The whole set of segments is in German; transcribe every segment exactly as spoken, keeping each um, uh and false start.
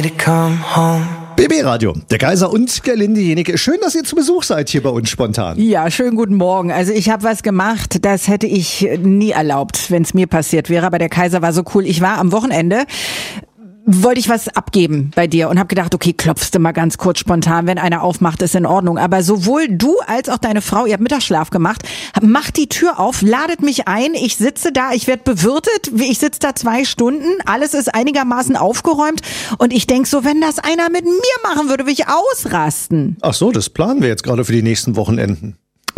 B B Radio, der Kaiser und Gerlinde Jenike. Schön, dass ihr zu Besuch seid hier bei uns spontan. Ja, schönen guten Morgen. Also ich habe was gemacht, das hätte ich nie erlaubt, wenn es mir passiert wäre. Aber der Kaiser war so cool. Ich war am Wochenende, wollte ich was abgeben bei dir und habe gedacht, okay, klopfst du mal ganz kurz spontan, wenn einer aufmacht, ist in Ordnung. Aber sowohl du als auch deine Frau, ihr habt Mittagsschlaf gemacht, macht die Tür auf, ladet mich ein, ich sitze da, ich werde bewirtet, ich sitze da zwei Stunden, alles ist einigermaßen aufgeräumt und ich denk so, wenn das einer mit mir machen würde, würde ich ausrasten. Ach so, das planen wir jetzt gerade für die nächsten Wochenenden.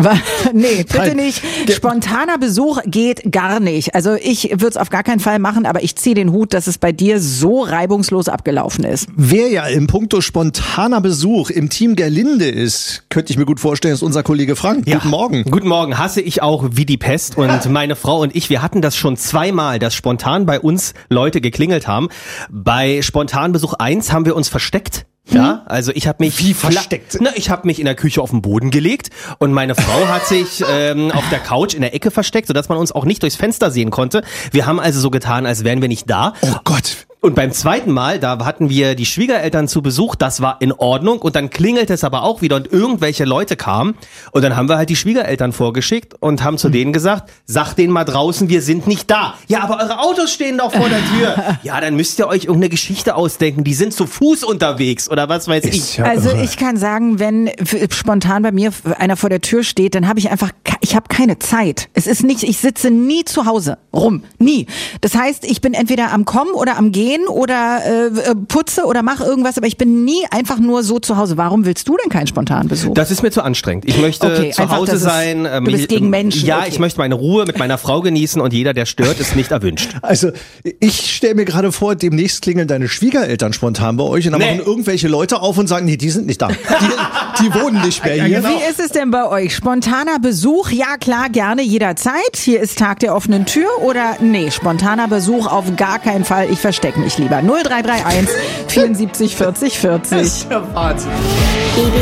Nee, bitte Nein. nicht. Spontaner Besuch geht gar nicht. Also ich würde es auf gar keinen Fall machen, aber ich ziehe den Hut, dass es bei dir so reibungslos abgelaufen ist. Wer ja im Punkto spontaner Besuch im Team Gerlinde ist, könnte ich mir gut vorstellen, ist unser Kollege Frank. Ja. Guten Morgen. Guten Morgen, hasse ich auch wie die Pest und meine Frau und ich, wir hatten das schon zweimal, dass spontan bei uns Leute geklingelt haben. Bei Spontanbesuch eins haben wir uns versteckt. Ja, also ich habe mich Wie versteckt? Na, ich habe mich in der Küche auf den Boden gelegt und meine Frau hat sich ähm, auf der Couch in der Ecke versteckt, sodass man uns auch nicht durchs Fenster sehen konnte. Wir haben also so getan, als wären wir nicht da. Oh Gott. Und beim zweiten Mal, da hatten wir die Schwiegereltern zu Besuch, das war in Ordnung und dann klingelte es aber auch wieder und irgendwelche Leute kamen und dann haben wir halt die Schwiegereltern vorgeschickt und haben zu denen gesagt, sagt denen mal draußen, wir sind nicht da. Ja, aber eure Autos stehen doch vor der Tür. Ja, dann müsst ihr euch irgendeine Geschichte ausdenken, die sind zu Fuß unterwegs oder was weiß ich. Ist ja Also irre. ich kann sagen, wenn f- spontan bei mir einer vor der Tür steht, dann habe ich einfach, ke- ich habe keine Zeit. Es ist nicht, ich sitze nie zu Hause rum, nie. Das heißt, ich bin entweder am Kommen oder am Gehen oder äh, putze oder mache irgendwas, aber ich bin nie einfach nur so zu Hause. Warum willst du denn keinen spontanen Besuch? Das ist mir zu anstrengend. Ich möchte Okay, zu einfach, Hause dass es- sein. du bist gegen Menschen, Ja, okay. ich möchte meine Ruhe mit meiner Frau genießen und jeder, der stört, ist nicht erwünscht. Also ich stelle mir gerade vor, demnächst klingeln deine Schwiegereltern spontan bei euch und dann Nee. machen irgendwelche Leute auf und sagen, nee, die sind nicht da. Die, die wohnen nicht mehr hier. Wie ist es denn bei euch? Spontaner Besuch? Ja, klar, gerne jederzeit. Hier ist Tag der offenen Tür oder nee, spontaner Besuch auf gar keinen Fall. Ich verstecke mich lieber. null drei drei eins vierundsiebzig vierzig vierzig. Das ist ja Wahnsinn. B B